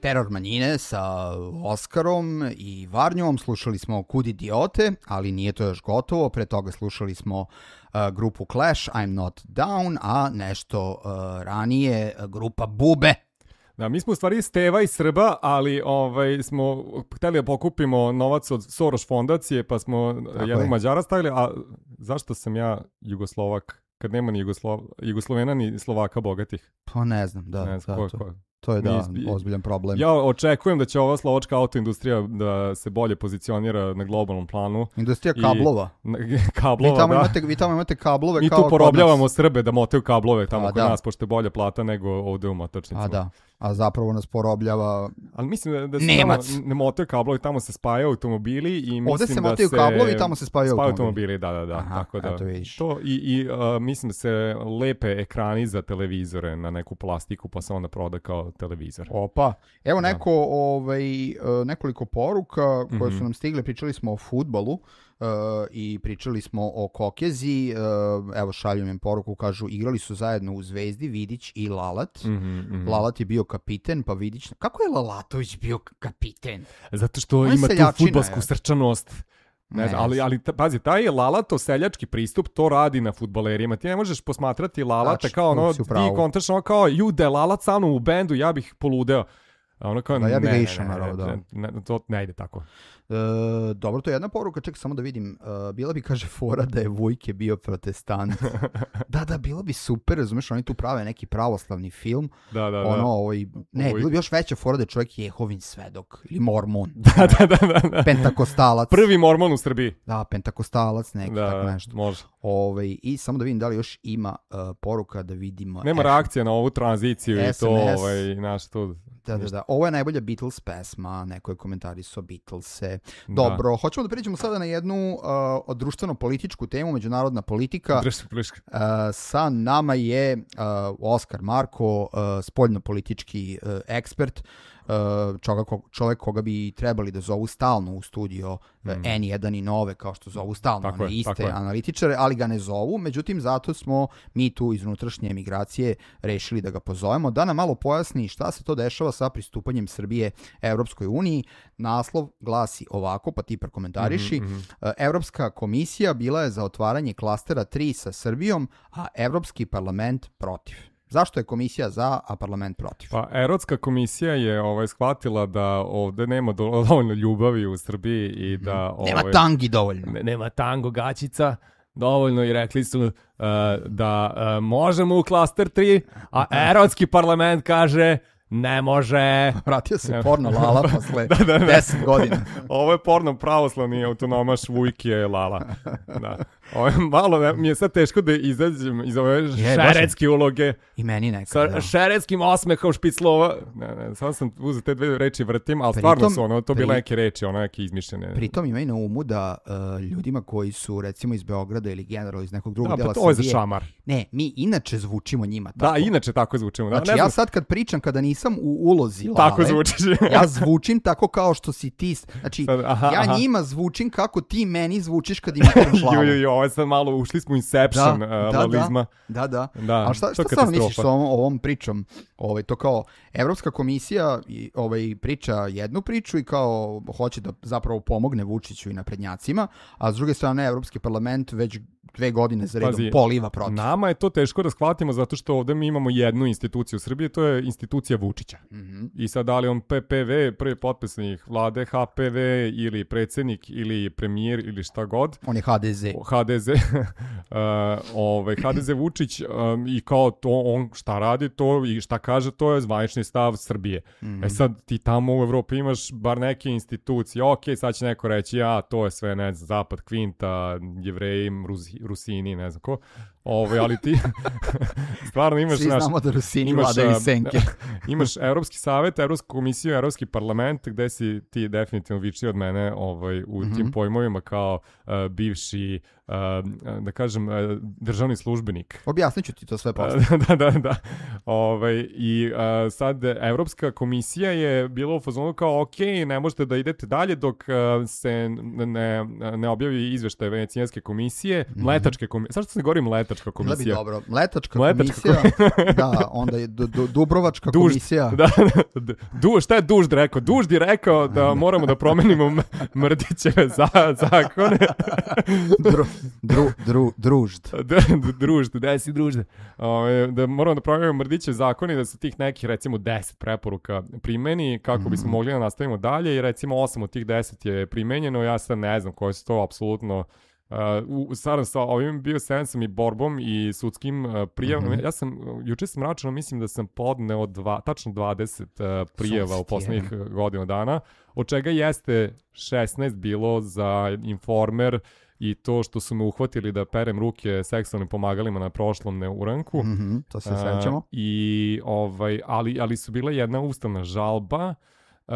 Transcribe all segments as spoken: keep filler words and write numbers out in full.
Teror manjine sa Oskarom i Varnjom, slušali smo Kud idiote, ali nije to još gotovo, pre toga slušali smo uh, grupu Clash, I'm Not Down, a nešto uh, ranije grupa Bube. Da, mi smo u stvari Steva i Srba, ali ovaj, smo hteli da pokupimo novac od Soros fondacije, pa smo Tako jednog je. Mađara stavili, a zašto sam ja Jugoslovak, kad nema ni Jugoslov, Jugoslovena ni Slovaka bogatih? Pa ne znam, da. Ne znam, da, ko, to, ko. to je da, mi, ozbiljan problem. Ja očekujem da će ova slovačka autoindustrija da se bolje pozicionira na globalnom planu. Industrija kablova. I, kablova, vi tamo da. Imate, vi tamo imate kablove mi kao tu porobljavamo Srbe da motaju kablove tamo a, kod da. nas, pošto je bolja plata nego ovde u motočnicama. A da. A zapravo nas porobljava Ali mislim da, da se Nemac. tamo ne motaju kablovi, tamo se spajaju automobili i mislim Ovde se da motaju se kablovi i tamo se spajaju spajaju automobili. automobili. Da, da, da. Aha, tako da. eto vidiš. To i, i uh, mislim da se lepe ekrani za televizore na neku plastiku pa se onda proda kao televizor. Opa. Evo da. neko, ovaj, nekoliko poruka koje su mm-hmm. nam stigle, pričali smo o fudbalu. Uh, i pričali smo o Kokezi, uh, evo šalju im poruku, kažu igrali su zajedno u Zvezdi Vidić i Lalat. Mm-hmm, mm-hmm. Lalat je bio kapiten, pa Vidić... Kako je Lalatović bio kapiten? Zato što On ima tu fudbalsku srčanost. Ne, ne znam, ali, ali pazi, taj je Lalato seljački pristup, to radi na fudbalerima. Ti ne možeš posmatrati Lalata Tač, kao ono, ti kontraš ono kao, ju, da je Lalat sa mnom u bendu, ja bih poludeo. A ono kao, da, ja bih ne, ga išao, ne, ne, naravno, da. Ne, ne, to ne ide tako. E, dobro, to je jedna poruka, čekaj samo da vidim. E, bila bi, kaže, fora da je Vujke bio protestant. da, da, bilo bi super, razumeš, oni tu prave neki pravoslavni film. Da, da, da. Ono, ovaj, ne, bilo bi još veća fora da je čovjek Jehovin svedok ili mormon. da, da, da, da, da. Pentakostalac. Prvi mormon u Srbiji. Da, pentakostalac, neki, da, tako nešto. Može. Ovaj, i samo da vidim da li još ima uh, poruka da vidimo. Nema F- reakcija na ovu tranziciju S M S. I to, ovaj, naš to... Da, da, da. Ovo je najbolja Beatles pesma, neko je komentarisao Beatlese. Dobro, da. Hoćemo da pređemo sada na jednu uh, društveno-političku temu, međunarodna politika. Uh, sa nama je uh, Oskar Marko, uh, spoljno-politički uh, ekspert, uh, čovjek, čovjek koga bi trebali da zovu stalno u studio mm. N jedan i Nove, kao što zovu stalno tako one je, iste analitičare, ali ga ne zovu. Međutim, zato smo mi tu iz unutrašnje emigracije rešili da ga pozovemo, da nam malo pojasni šta se to dešava sa pristupanjem Srbije Evropskoj uniji. Naslov glasi ovako, pa ti prokomentariši. Mm-hmm. Evropska komisija bila je za otvaranje klastera tri sa Srbijom, a Evropski parlament protiv. Zašto je komisija za, a parlament protiv? Pa, Evropska komisija je ovaj, shvatila da ovde nema dovoljno ljubavi u Srbiji i da... Ovaj, nema ovaj, tangi dovoljno. Ne, nema tango gaćica dovoljno i rekli su uh, da uh, možemo u klaster tri, a Evropski parlament kaže... Ne može. Vratio se porno Lala posle da, da, da. deset godina. Ovo je porno pravoslavni autonomaš Vujkije Lala. Da. Ovo je malo, mi je sad teško da izađem iz ove je, šeretske uloge. I meni nekako. Sa da. šeretskim osmehom špiclova. Ne, ne, samo sam uzeo te dve reči vrtim, ali pritom, stvarno su ono, to bile neke reči, ono neke izmišljene. Pritom imaj na umu da uh, ljudima koji su recimo iz Beograda ili generalno iz nekog drugog da, dela Srbije. Da, pa to Srbije, je za šamar. Ne, mi inače zvučimo njima tako. Da, inače tako zvučimo. Da, znači ne ja sad kad pričam, kada nisam u ulozi Lale, tako zvučiš. ja zvučim tako kao što si ti. Znači, sad, aha, ja aha. njima zvučim kako ti meni zvučiš kad imate glavu. jo, jo, jo, ovo je sad malo, ušli smo u Inception da, uh, da, lalizma. Da, da. da. A šta, šta stvarno misliš o ovom, ovom pričom? Ovaj, to kao, Evropska komisija ovaj, priča jednu priču i kao hoće da zapravo pomogne Vučiću i naprednjacima, a s druge strane Evropski parlament već dve godine za redom Pazi, poliva protiv. Nama je to teško da shvatimo zato što ovde mi imamo jednu instituciju u Srbiji, to je institucija Vučića. Mm-hmm. I sad da li on P P V, prvi potpisnik vlade, H P V ili predsjednik ili premijer ili šta god. On je H D Z. H D Z. uh, ovaj, H D Z Vučić um, i kao to on šta radi to i šta kaže to je zvanični stav Srbije. Mm-hmm. E sad ti tamo u Evropi imaš bar neke institucije. Ok, sad će neko reći ja to je sve ne znam, Zapad, Kvinta, Jevreji, Rusi, Rusini, ne znam ko. Ove, ali ti stvarno imaš... Svi naš, znamo da Rusini vladaju senke. Imaš Evropski savjet, Evropsku komisiju, Evropski parlament, gde si ti definitivno vičiji od mene ovaj, u mm-hmm. tim pojmovima kao uh, bivši, uh, da kažem, uh, državni službenik. Objasnit ću ti to sve posle. da, da, da. Ovaj, I uh, sad Evropska komisija je bila u fazonu kao ok, ne možete da idete dalje dok uh, se ne, ne objavi izveštaj Venecijanske komisije, mm-hmm. mletačke komisije. Zašto se govori mletačke? Mletačka komisija. Bila bi dobro. Mletačka, Mletačka komisija, da, onda je du, du, Dubrovačka Dužd, komisija. Da, du, šta je Dužd rekao? Dužd je rekao da moramo da promenimo Mrdićeve za, zakone. Dru, dru, dru, družd. Da, družd, da si družd. O, da moramo da promenimo Mrdićeve zakone i da se tih nekih, recimo, deset preporuka primeni kako mm. bismo mogli da nastavimo dalje i recimo osam od tih deset je primenjeno. Ja sad ne znam koje su to apsolutno. Uh, Saran sa ovim bio seansom i borbom i sudskim uh, prijavama. Mm-hmm. Ja sam, juče sam računao, mislim da sam podneo dva, tačno dvadeset uh, prijava Sudski, u poslednjih je. godinu dana, od čega jeste šesnaest bilo za Informer i to što su me uhvatili da perem ruke seksualnim pomagalima na prošlom neuranku. Mm-hmm, to se sećamo. Uh, i, ovaj, ali, ali su bila jedna ustavna žalba, Uh,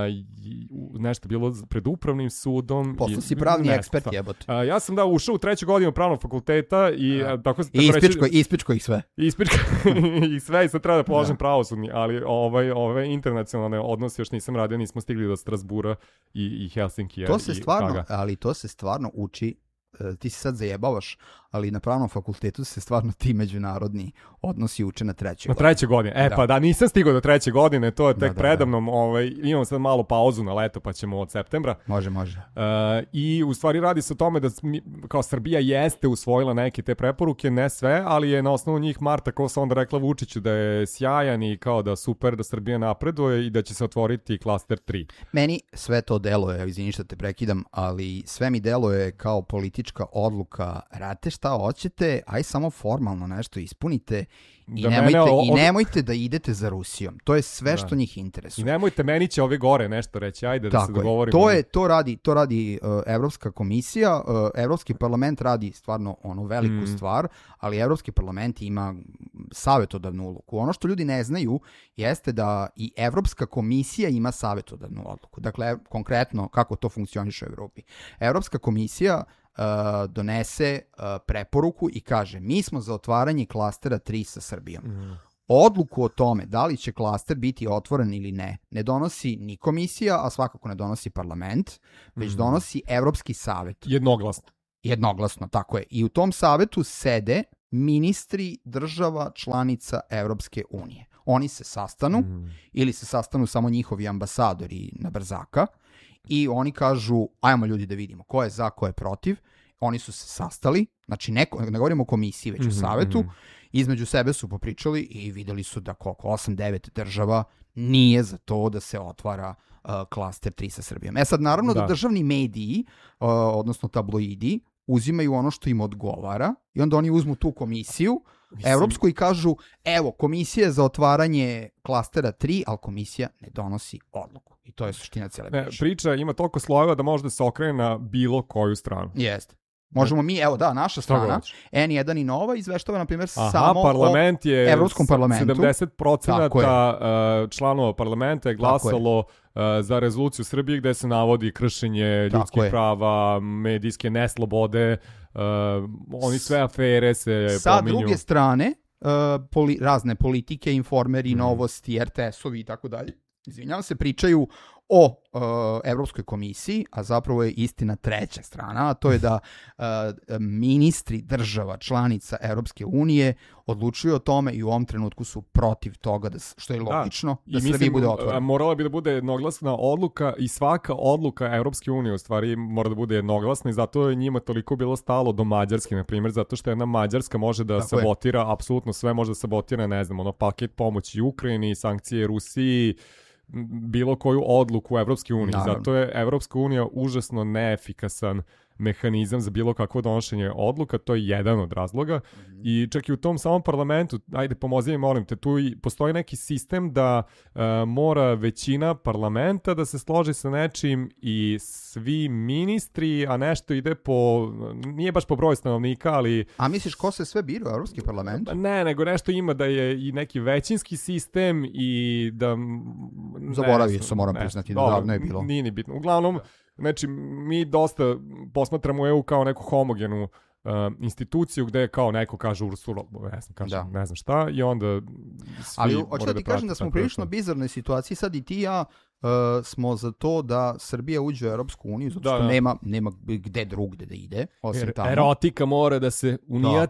nešto bilo pred upravnim sudom. Posle si pravni ekspert, jebote. Uh, ja sam da ušao u treću godinu pravnog fakulteta i uh, tako se I ispičko, reći, ispičko ih sve. Ispičko ih sve i sad treba da položim da. pravosudni, ali ovaj, ove internacionalne odnose još nisam radio, nismo stigli do Strasbura i, i Helsinkija. To se i stvarno, Haga. ali to se stvarno uči. Ti se sad zajebavaš, ali na pravnom fakultetu se stvarno ti međunarodni odnosi uče na trećoj godini. Na trećoj godini. E da. pa da, nisam stigao do treće godine, to je tek da, da, predavnom. Da. Ovaj, imamo sad malo pauzu na leto, pa ćemo od septembra. Može, može. Uh, I u stvari radi se o tome da mi, kao Srbija jeste usvojila neke te preporuke, ne sve, ali je na osnovu njih Marta Kosa onda rekla Vučiću da je sjajan i kao da super da Srbija napreduje i da će se otvoriti klaster tri. Meni sve to deluje, izvini što te prekidam, ali sve mi deluje kao politička odluka. Rate šta hoćete, aj samo formalno nešto ispunite i, da nemojte, mene, o, i nemojte da idete za Rusijom. To je sve da. što njih interesuje. I nemojte, meni će ove gore nešto reći, ajde da Tako se dogovorimo. To, je, to radi, to radi uh, Evropska komisija, uh, Evropski parlament radi stvarno onu veliku mm. stvar, ali Evropski parlament ima savjetodavnu ulogu. Ono što ljudi ne znaju jeste da i Evropska komisija ima savjetodavnu odluku. Dakle, konkretno kako to funkcioniše u Evropi. Evropska komisija Uh, donese uh, preporuku i kaže mi smo za otvaranje klastera tri sa Srbijom. Mm. Odluku o tome da li će klaster biti otvoren ili ne, ne donosi ni komisija, a svakako ne donosi parlament, već mm. donosi Evropski savet. Jednoglasno. Jednoglasno, tako je. I u tom savetu sede ministri država članica Evropske unije. Oni se sastanu mm. ili se sastanu samo njihovi ambasadori na brzaka i oni kažu, ajmo ljudi da vidimo ko je za, ko je protiv. Oni su se sastali, znači neko, ne govorimo o komisiji, već mm-hmm, o savetu, mm-hmm. između sebe su popričali i videli su da koliko osam devet država nije za to da se otvara uh, klaster tri sa Srbijom. E sad, naravno da, da državni mediji, uh, odnosno tabloidi, uzimaju ono što im odgovara i onda oni uzmu tu komisiju, Mislim... evropsku, i kažu, evo, komisija je za otvaranje klastera tri, ali komisija ne donosi odluku. I to je suština cijele priče. Ne, priča ima toliko slojeva da može da se okrene na bilo koju stranu. Jeste. Možemo mi, evo da, naša strana, en jedan i Nova izveštava, na primjer, Aha, samo parlament je o Evropskom parlamentu. sedamdeset posto članova parlamenta je glasalo je. za rezoluciju Srbije gde se navodi kršenje Tako ljudskih je. prava, medijske neslobode, uh, oni sve afere se Sa pominju. Sa druge strane, uh, poli, razne politike, informeri, mm. novosti, er te esovi i tako dalje, izvinjavam se, pričaju o uh, Evropskoj komisiji, a zapravo je istina treća strana, a to je da uh, ministri država članica Evropske unije odlučuju o tome i u ovom trenutku su protiv toga, da, što je logično, da, da Srbija bude otvorena. Morala bi da bude jednoglasna odluka i svaka odluka Evropske unije u stvari mora da bude jednoglasna i zato je njima toliko bilo stalo do Mađarske, na primjer, zato što jedna Mađarska može da Tako sabotira, je. apsolutno sve može da sabotira, ne znam, ono paket pomoći Ukrajini, sankcije Rusiji, bilo koju odluku u Evropske unije. Naravno. Zato je Evropska unija užasno neefikasan mehanizam za bilo kakvo donošenje odluka, to je jedan od razloga. Mm-hmm. I čak i u tom samom parlamentu, ajde pomozi mi, molim te, tu i postoji neki sistem da uh, mora većina parlamenta da se složi sa nečim i svi ministri, a nešto ide po, nije baš po broju stanovnika, ali... A misliš ko se sve bira u Evropski parlament? Ne, nego nešto ima da je i neki većinski sistem i da... Zaboravio sam, moram priznati, da davno je bilo. Nije ni bitno. Uglavnom, znači, mi dosta posmatramo E U kao neku homogenu uh, instituciju gde je kao neko kaže Ursula, ne znam, kaže, ne znam šta, i onda svi Ali hoću da ti kažem da smo prilično bizarnoj situaciji, sad i ti i ja uh, smo za to da Srbija uđe u Europsku uniju, zato što da, da. nema nema gde drugde da ide, osim Jer tamo. Erotika mora da se unijati.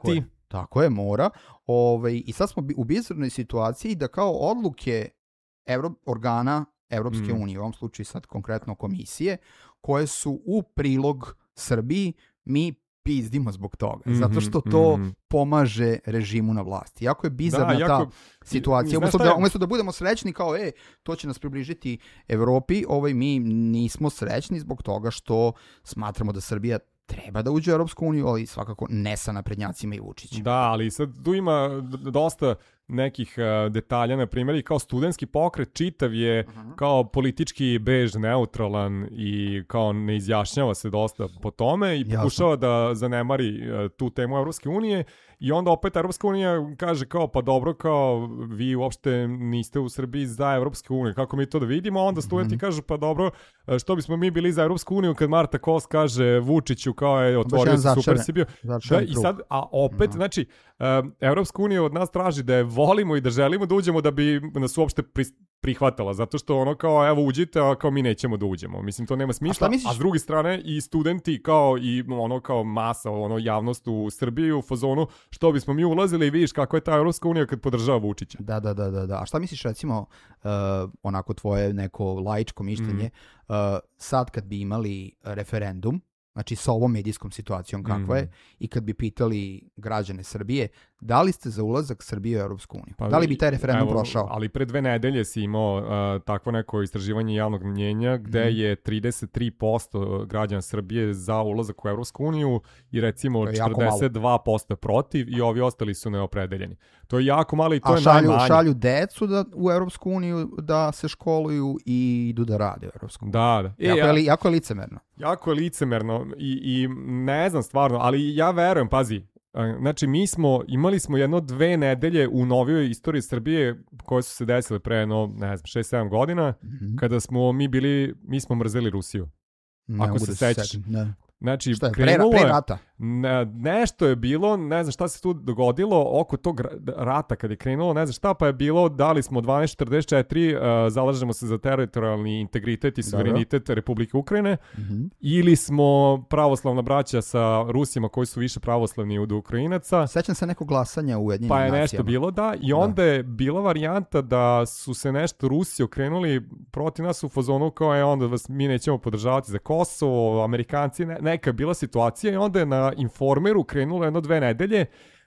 Tako je, mora. Ove, I sad smo u bizarnoj situaciji da kao odluke Evro, organa Evropske mm. unije, u ovom slučaju sad konkretno komisije, koje su u prilog Srbiji, mi pizdimo zbog toga, mm-hmm, zato što to mm-hmm. pomaže režimu na vlasti. Jako je bizarna da, jako, ta situacija. Umjesto da, umjesto da budemo srećni kao, e, to će nas približiti Evropi, ovaj, mi nismo srećni zbog toga što smatramo da Srbija treba da uđe u Europsku uniju, ali svakako ne sa naprednjacima i Vučićem. Da, ali sad tu ima dosta nekih uh, detalja, na primjer, i kao studentski pokret čitav je uh-huh. kao politički bež, neutralan i kao ne izjašnjava se dosta po tome i pokušava da zanemari uh, tu temu Europske unije i onda opet Europska unija kaže kao pa dobro, kao vi uopšte niste u Srbiji za Europsku uniju, kako mi to da vidimo, a onda studenti uh-huh. kažu pa dobro, što bismo mi bili za Europsku uniju kad Marta Kos kaže Vučiću kao je otvorio se super si bio. Da, i sad, a opet, uh-huh. znači, uh, Europska unija od nas traži da je volimo i da želimo da uđemo da bi nas uopšte prihvatala, zato što ono kao evo uđite, a kao mi nećemo da uđemo. Mislim, to nema smisla, a, a s druge strane i studenti kao i ono kao masa, ono javnost u Srbiji u fazonu što bismo mi ulazili i vidiš kako je ta Europska unija kad podržava Vučića. Da, da, da, da, da. A šta misliš recimo uh, onako tvoje neko laičko mišljenje, mm. uh, sad kad bi imali referendum, znači sa ovom medijskom situacijom kakva mm. je, i kad bi pitali građane Srbije, da li ste za ulazak Srbije u Europsku uniju? Pa, da li bi taj referendum evo, prošao? Ali pre dve nedelje si imao uh, takvo neko istraživanje javnog mnjenja gde mm. je trideset tri posto građana Srbije za ulazak u Europsku uniju i recimo četrdeset dva posto protiv i ovi ostali su neopredeljeni. To je jako malo i to A je šalju, najmanje. šalju decu da, u Europsku uniju da se školuju i idu da rade u Europsku uniju. Da, da. E, jako, ja, je, jako je licemerno. Jako je licemerno i, i ne znam stvarno, ali ja verujem, pazi, znači mi smo, imali smo jedno dve nedelje u novijoj istoriji Srbije koje su se desile pre no, ne znam, šest sedam godina, mm-hmm. kada smo mi bili, mi smo mrzeli Rusiju. Ne, ako se sećaš. Znači, šta je, krenulo pre, pre rata? Ne, nešto je bilo, ne znam šta se tu dogodilo oko tog rata kad je krenulo, ne znam šta, pa je bilo, dali smo dvanaest četrdeset četiri, uh, zalažemo se za teritorijalni integritet i suverenitet Dobro. Republike Ukrajine, mm-hmm. ili smo pravoslavna braća sa Rusima koji su više pravoslavni od Ukrajinaca. Sećam se nekog glasanja u Ujedinjenim nacijama. Pa je nacijama. nešto bilo, da, i onda da. je bila varijanta da su se nešto Rusi okrenuli protiv nas u fazonu kao je onda vas mi nećemo podržavati za Kosovo, Amerikanci, ne, neka bila situacija i onda je na Informeru krenulo jedno dve nedelje.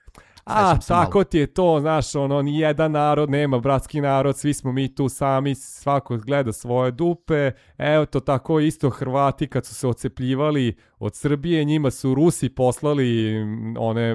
A, tako malo. Ti je to, znaš, ono, nijedan narod, nema bratski narod, svi smo mi tu sami, svako gleda svoje dupe, evo to tako isto Hrvati kad su se ocepljivali od Srbije, njima su Rusi poslali one uh,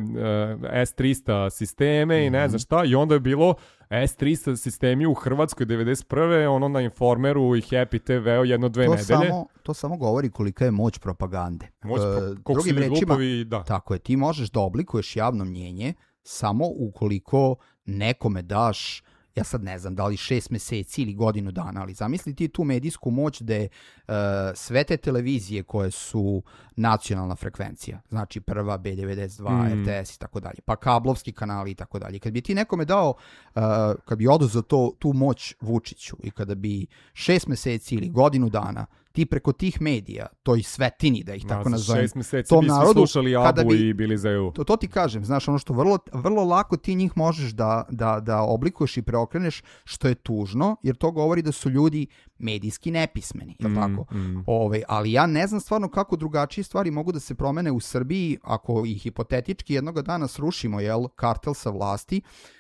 S tristo sisteme mm-hmm. i ne znam šta, i onda je bilo S tristo sistemi u Hrvatskoj devedeset prve ono na Informeru i Happy te ve jedno dve to nedelje. Samo, to samo govori kolika je moć propagande. Moć pro... uh, koliko si glupovi, da. Tako je, ti možeš da oblikuješ javno mnjenje samo ukoliko nekome daš, ja sad ne znam da li šest meseci ili godinu dana, ali zamisli ti tu medijsku moć da je uh, sve te televizije koje su nacionalna frekvencija, znači prva, B devedeset dva, mm. R T S i tako dalje, pa kablovski kanali i tako dalje. Kad bi ti nekome dao, uh, kad bi oduzeo to, tu moć Vučiću i kada bi šest meseci ili godinu dana ti preko tih medija, toj svetini, da ih no, tako nazovem, šest meseci tom narodu, slušali Abu bi, i bili za E U. To, to ti kažem, znaš, ono što vrlo, vrlo lako ti njih možeš da, da, da oblikuješ i preokreneš, što je tužno, jer to govori da su ljudi medijski nepismeni, je li mm, tako? Mm. Ove, ali ja ne znam stvarno kako drugačije stvari mogu da se promene u Srbiji, ako ih hipotetički jednoga dana srušimo, jel, kartel sa vlasti,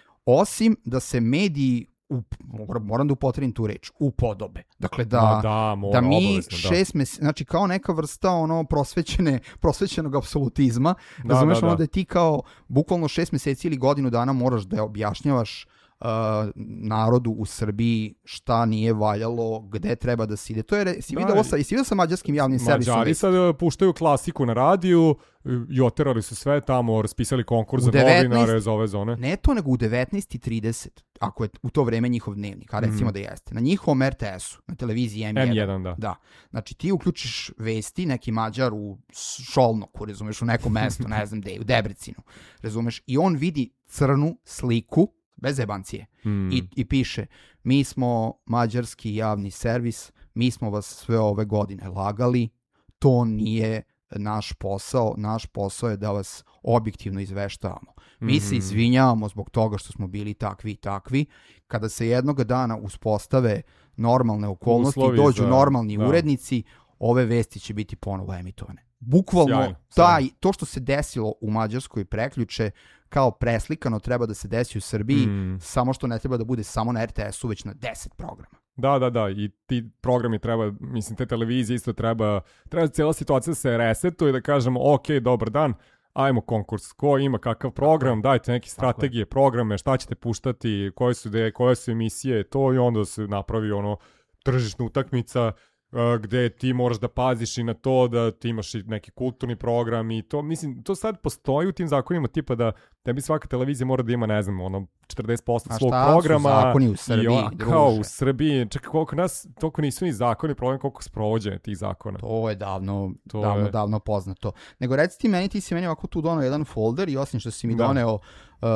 osim da se mediji U, moram da upotrebim tu reč, upodobe. Dakle, da, no, da, mora, da mi obavezno, šest da. meseci, znači kao neka vrsta ono prosvećene, prosvećenog apsolutizma, da, razumeš da, ono da. da ti kao bukvalno šest meseci ili godinu dana moraš da objašnjavaš uh, narodu u Srbiji šta nije valjalo, gde treba da se ide. To je, si vidio sa, sa mađarskim javnim servisom? Mađari sad puštaju klasiku na radiju, i oterali su sve tamo, raspisali konkurs za novinare za ove zone. Ne to, nego u devetnaest i trideset, ako je u to vreme njihov dnevnik, a recimo mm. da jeste. Na njihovom R T S-u, na televiziji M jedan. M jedan, da. Da. Znači ti uključiš vesti, neki Mađar u Šolnoku, razumeš, u nekom mestu, ne znam gde, u Debrecinu, razumeš, i on vidi crnu sliku, bez jebancije, mm. i, i piše, mi smo mađarski javni servis, mi smo vas sve ove godine lagali, to nije naš posao, naš posao je da vas objektivno izveštavamo. Mi Mhm. se izvinjavamo zbog toga što smo bili takvi i takvi. Kada se jednog dana uspostave normalne okolnosti, Uslovi dođu za- normalni da. urednici, ove vesti će biti ponovo emitovane. Bukvalno, Sjajno, taj, sjajno. to što se desilo u Mađarskoj prekjuče, kao preslikano treba da se desi u Srbiji, Mm. samo što ne treba da bude samo na er te esu, već na deset programa. Da, da, da, i ti programi treba, mislim, te televizije isto treba, treba cijela situacija da se resetuje, da kažemo, ok, dobar dan, ajmo konkurs, ko ima kakav program, dajte neke strategije, programe, šta ćete puštati, koje su ideje, koje su emisije, to i onda se napravi ono tržišna utakmica, uh, gde ti moraš da paziš i na to da ti imaš i neki kulturni program i to, mislim, to sad postoji u tim zakonima, tipa da tebi svaka televizija mora da ima, ne znam, ono, četrdeset posto A svog šta su programa. zakoni u Srbiji, I on, kao druže? u Srbiji, čekaj, koliko nas, toliko nisu ni zakoni, problem koliko sprovođenje tih zakona. To je davno, To davno, je- davno poznato. Nego reci ti meni, ti si meni ovako tu doneo jedan folder i osim što si mi Da. doneo uh,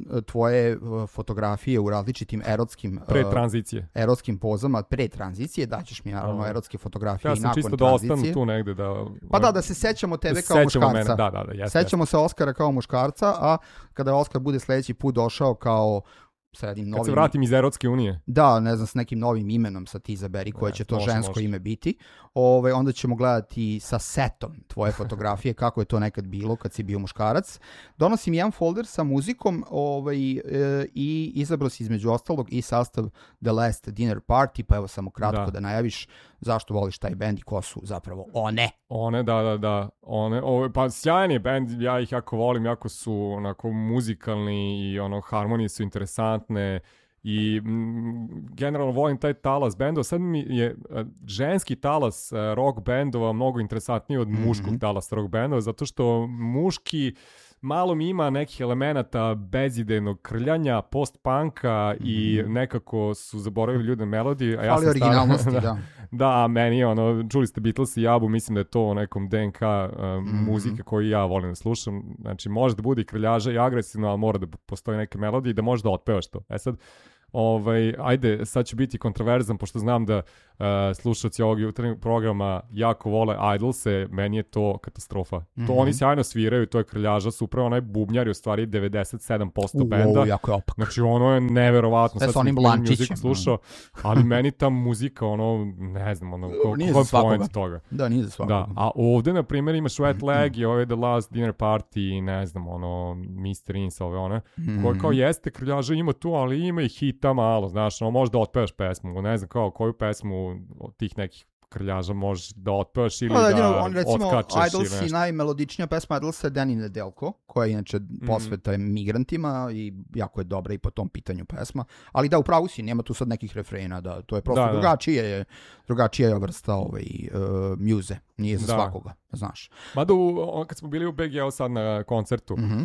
tvoje uh, fotografije u različitim erotskim, Pre uh, tranzicije. erotskim pozama, pre tranzicije, daćeš mi naravno Da. erotske fotografije Ja i sam nakon čisto da tranzicije. ostanu tu negde da... Pa da, da se sećamo tebe da kao sećamo muškarca. mene, da, da, da, jeste, Sećamo se Oskara kao muškarca, a kada Oskar bude sledeći put došao kao sa jednim Kad novim... se vratim iz Erotske unije. Da, ne znam, s nekim novim imenom sa ti izaberi koje Ne, će to može, žensko može. ime biti. Ove, onda ćemo gledati sa setom tvoje fotografije, kako je to nekad bilo kad si bio muškarac. Donosim jedan folder sa muzikom ovaj, e, i izabrao si između ostalog i sastav The Last Dinner Party, pa evo samo kratko da, Da. da najaviš zašto voliš taj bend i ko su zapravo one. One, da, da, da. One, ovo, pa sjajan je band, ja ih jako volim, jako su onako muzikalni i ono, harmonije su interesantne i mm, generalno volim taj talas bendova. Sad mi je a, ženski talas a, rock bendova mnogo interesantniji od muškog Mhm. talasa rock bendova, zato što muški malo mi ima nekih elemenata bezidejnog krljanja, post-punka i nekako su zaboravili ljude melodije. A ja Fali sam originalnosti, stavio- da. Da, meni je ono, čuli ste Beatles i Jabu, mislim da je to u nekom de en ka uh, Mhm. muzike koju ja volim da slušam. Znači, može da bude i krljaža i agresivno, ali mora da postoji neke melodije i da može da otpevaš to. E sad, ovaj, ajde, sad ću biti kontroverzan, pošto znam da uh, slušalci ovog jutarnjeg programa jako vole Idolse, meni je to katastrofa. Mhm. To oni sjajno sviraju, to je krljaža, su upravo onaj bubnjar je u stvari devedeset sedam posto benda. Uou, jako je opak. Znači ono je neverovatno. Sve Sad sa onim sam Clean lančićem, Music slušao, ali meni ta muzika, ono, ne znam, ono, ko, Nije ko za je svakoga. point toga. Da, nije za svakoga. Da, a ovde, na primjer, imaš Wet Leg i ove The Last Dinner Party i ne znam, ono, mister Ins, ove one, koje kao jeste krljaža, ima tu, ali ima i hita malo, znaš, ono, možeš da otpevaš pesmu, ne znam, kao koju pesmu od tih nekih krljaža možeš da otpevaš ili Pa da, da, da on, recimo, otskačeš ili Idolsi, nešto. najmelodičnija pesma Idolsa je Danny Nedelko, koja je inače posveta migrantima i jako je dobra i po tom pitanju pesma. Ali da, upravo si, nema tu sad nekih refrena, da, to je prosto Da, da. drugačije, je, drugačija je vrsta ovaj, uh, mjuze, nije za Da. svakoga, znaš. Mada u, on, kad smo bili u be ge el sad na koncertu, Mhm.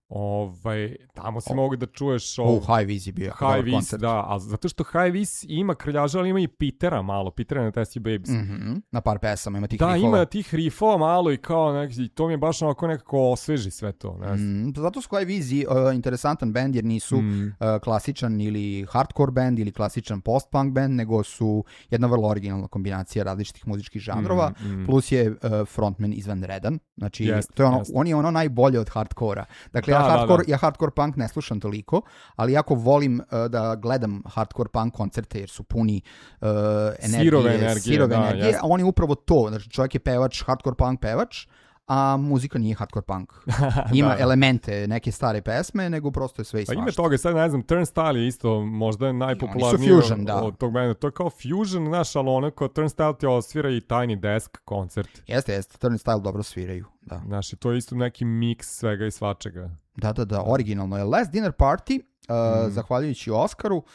ovaj, tamo si mogu da čuješ Oh, ovo, High Viz je bio jako High dobar Vis, koncert. da, a zato što High Vis ima krljaža, ali ima i Petera malo, Petera na Testy Babes. Mhm. Na par pesama ima tih Da, rifova. ima tih rifova malo i kao neki, to mi je baš onako nekako osveži sve to, ne znam. Mm, zato su High Viz uh, interesantan band jer nisu Mm. uh, klasičan ili hardcore band ili klasičan post-punk band, nego su jedna vrlo originalna kombinacija različitih muzičkih žanrova, Mm, mm. plus je uh, frontman izvanredan. Znači, Jest, to je ono, jest. on je ono najbolje od hardkora. Dakle, Da, ja, da, hardcore, da. ja hardcore punk ne slušam toliko, ali jako volim uh, da gledam hardcore punk koncerte jer su puni uh, energije, Sirove energije, sirove da, energije, jest. a on je upravo to. Znači, čovjek je pevač, hardcore punk pevač, a muzika nije hardcore punk. Ima Da. elemente neke stare pesme, nego prosto je sve i Pa svašta. ime toga, sad ne znam, Turnstile je isto možda najpopularniji Oni su fusion, da. od tog benda. To je kao fusion, znaš, ali ono kao Turnstile ti osvira i Tiny Desk koncert. Jeste, jeste, Turnstile dobro sviraju, da. Znaš, i to je isto neki miks svega i svačega. Da, da, da, originalno je. Last Dinner Party, uh, Mm. zahvaljujući Oskaru, uh,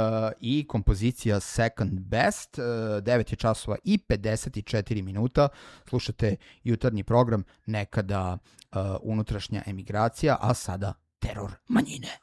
i kompozicija Second Best, uh, devet je časova i pedeset četiri minuta, slušate jutarnji program, nekada uh, unutrašnja emigracija, a sada teror manjine.